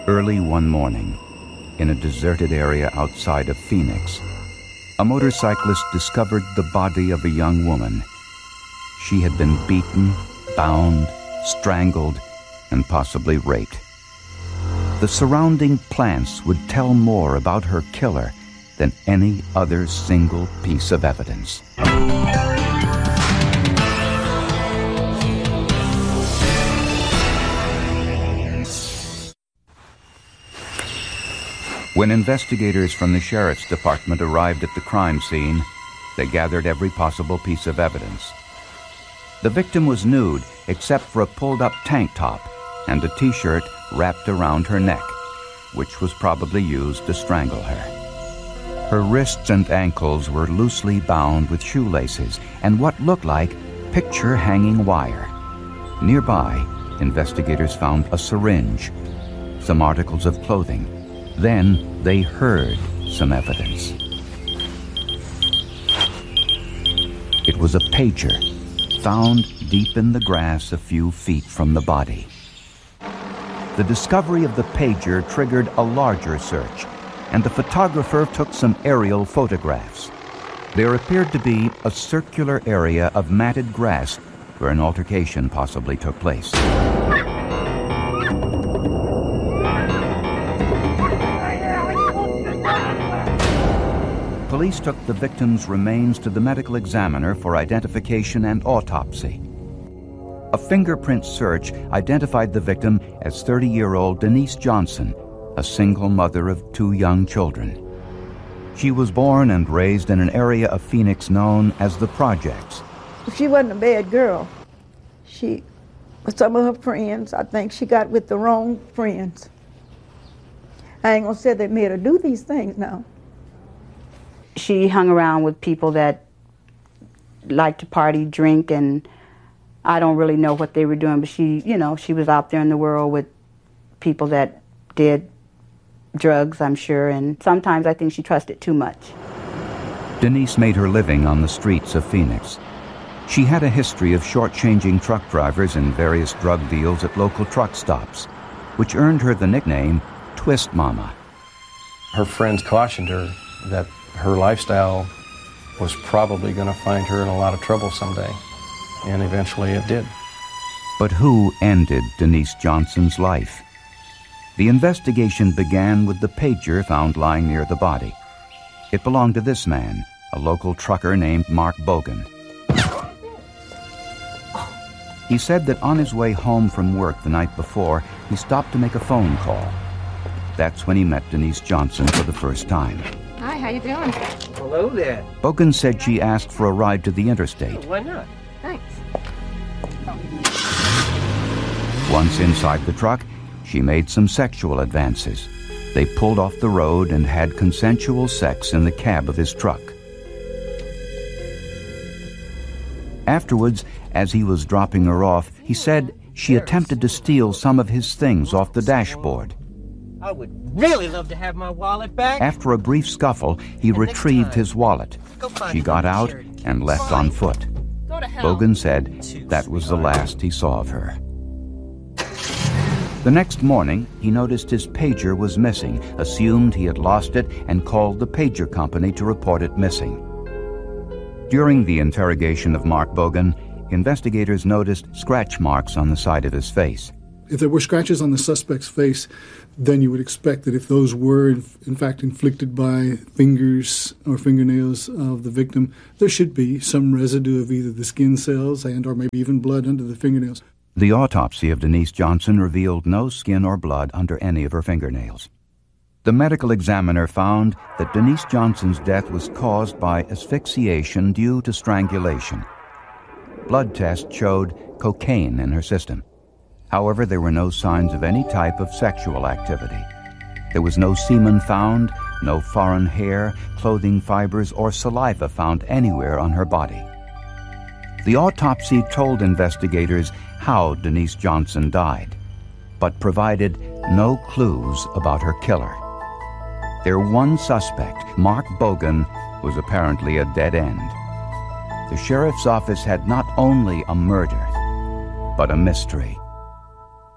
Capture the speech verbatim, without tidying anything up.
Early one morning, in a deserted area outside of Phoenix, a motorcyclist discovered the body of a young woman. She had been beaten, bound, strangled, and possibly raped. The surrounding plants would tell more about her killer than any other single piece of evidence. When investigators from the sheriff's department arrived at the crime scene, they gathered every possible piece of evidence. The victim was nude except for a pulled-up tank top and a t-shirt wrapped around her neck, which was probably used to strangle her. Her wrists and ankles were loosely bound with shoelaces and what looked like picture-hanging wire. Nearby, investigators found a syringe, some articles of clothing. Then they heard some evidence. It was a pager, found deep in the grass a few feet from the body. The discovery of the pager triggered a larger search, and the photographer took some aerial photographs. There appeared to be a circular area of matted grass where an altercation possibly took place. Police took the victim's remains to the medical examiner for identification and autopsy. A fingerprint search identified the victim as thirty-year-old Denise Johnson, a single mother of two young children. She was born and raised in an area of Phoenix known as the Projects. She wasn't a bad girl. She, with some of her friends, I think she got with the wrong friends. I ain't gonna say they made her do these things now. She hung around with people that liked to party, drink, and I don't really know what they were doing, but she, you know, she was out there in the world with people that did drugs, I'm sure, and sometimes I think she trusted too much. Denise made her living on the streets of Phoenix. She had a history of shortchanging truck drivers in various drug deals at local truck stops, which earned her the nickname Twist Mama. Her friends cautioned her that her lifestyle was probably going to find her in a lot of trouble someday, and eventually it did. But who ended Denise Johnson's life? The investigation began with the pager found lying near the body. It belonged to this man, a local trucker named Mark Bogan. He said that on his way home from work the night before, he stopped to make a phone call. That's when he met Denise Johnson for the first time. Hi, how you doing? Hello there. Bogan said she asked for a ride to the interstate. Why not? Thanks. Once inside the truck, she made some sexual advances. They pulled off the road and had consensual sex in the cab of his truck. Afterwards, as he was dropping her off, he said she attempted to steal some of his things off the dashboard. I would really love to have my wallet back. After a brief scuffle, he retrieved his wallet. She got out and left on foot. Bogan said that was the last he saw of her. The next morning, he noticed his pager was missing, assumed he had lost it, and called the pager company to report it missing. During the interrogation of Mark Bogan, investigators noticed scratch marks on the side of his face. If there were scratches on the suspect's face, then you would expect that if those were, in fact, inflicted by fingers or fingernails of the victim, there should be some residue of either the skin cells and or maybe even blood under the fingernails. The autopsy of Denise Johnson revealed no skin or blood under any of her fingernails. The medical examiner found that Denise Johnson's death was caused by asphyxiation due to strangulation. Blood tests showed cocaine in her system. However, there were no signs of any type of sexual activity. There was no semen found, no foreign hair, clothing fibers, or saliva found anywhere on her body. The autopsy told investigators how Denise Johnson died, but provided no clues about her killer. Their one suspect, Mark Bogan, was apparently a dead end. The sheriff's office had not only a murder, but a mystery.